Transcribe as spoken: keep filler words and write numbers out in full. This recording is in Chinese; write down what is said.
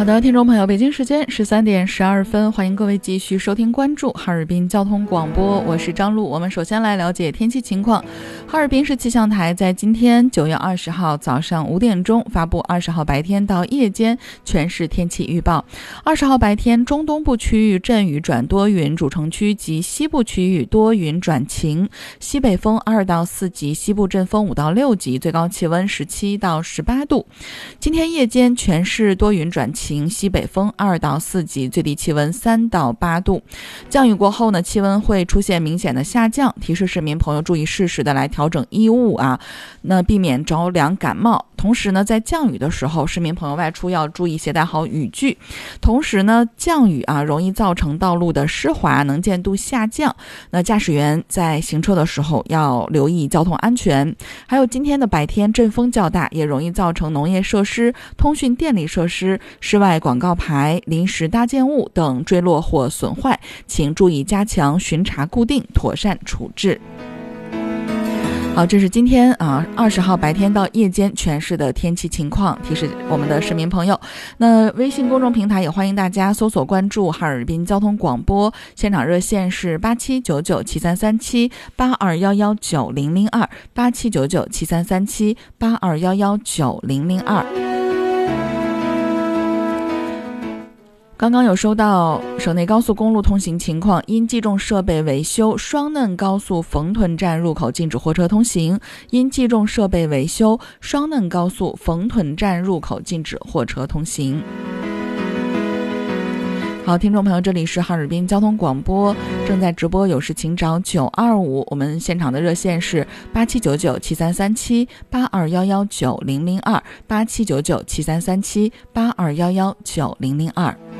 好的，听众朋友，北京时间十三点十二分，欢迎各位继续收听关注哈尔滨交通广播，我是张璐。我们首先来了解天气情况。哈尔滨市气象台在今天九月二十号早上五点钟发布二十号白天到夜间全市天气预报。二十号白天，中东部区域阵雨转多云，主城区及西部区域多云转晴，西北风二到四级，西部阵风五到六级，最高气温十七到十八度。今天夜间全市多云转晴，西北风二到四级，最低气温三到八度。降雨过后呢，气温会出现明显的下降，提示市民朋友注意适时的来调整衣物啊，那避免着凉感冒。同时呢，在降雨的时候，市民朋友外出要注意携带好雨具。同时呢，降雨啊容易造成道路的湿滑，能见度下降。那驾驶员在行车的时候要留意交通安全。还有今天的白天阵风较大，也容易造成农业设施、通讯电力设施、室外广告牌、临时搭建物等坠落或损坏，请注意加强巡查固定，妥善处置。好，这是今天啊二十号白天到夜间全市的天气情况，提示我们的市民朋友。那微信公众平台也欢迎大家搜索关注哈尔滨交通广播，现场热线是八七九九七三三七八二幺幺九零零二八七九九七三三七八二幺幺九零零二。刚刚有收到省内高速公路通行情况，因计重设备维修，双嫩高速冯屯站入口禁止货车通行。因计重设备维修，双嫩高速冯屯站入口禁止货车通行。好，听众朋友，这里是哈尔滨交通广播，正在直播，有事请找九二五，我们现场的热线是八七九九七三三七八二幺幺九零零二八七九九七三三七八二幺幺九零零二。